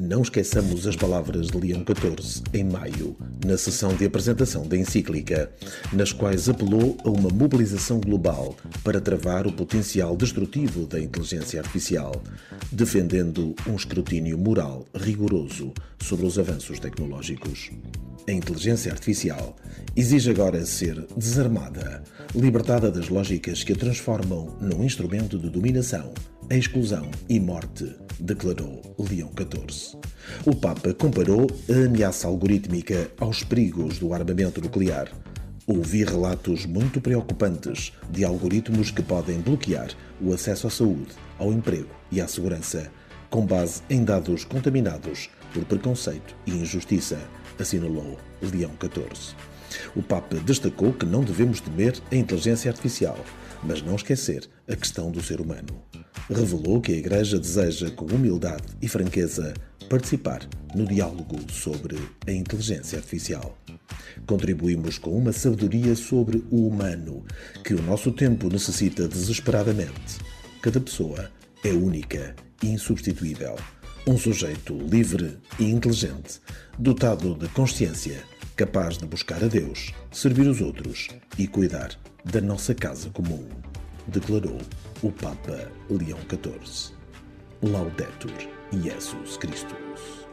Não esqueçamos as palavras de Leão XIV em maio, na sessão de apresentação da encíclica, nas quais apelou a uma mobilização global para travar o potencial destrutivo da inteligência artificial, defendendo um escrutínio moral rigoroso sobre os avanços tecnológicos. A inteligência artificial exige agora ser desarmada, libertada das lógicas que a transformam num instrumento de dominação, exclusão e morte, declarou Leão XIV. O Papa comparou a ameaça algorítmica aos perigos do armamento nuclear. Ouvi relatos muito preocupantes de algoritmos que podem bloquear o acesso à saúde, ao emprego e à segurança, com base em dados contaminados por preconceito e injustiça, assinalou Leão XIV. O Papa destacou que não devemos temer a inteligência artificial, mas não esquecer a questão do ser humano. Revelou que a Igreja deseja, com humildade e franqueza, participar no diálogo sobre a inteligência artificial. Contribuímos com uma sabedoria sobre o humano, que o nosso tempo necessita desesperadamente. Cada pessoa é única e insubstituível. Um sujeito livre e inteligente, dotado de consciência, capaz de buscar a Deus, servir os outros e cuidar da nossa casa comum, declarou o Papa Leão XIV. Laudetur Jesus Christus.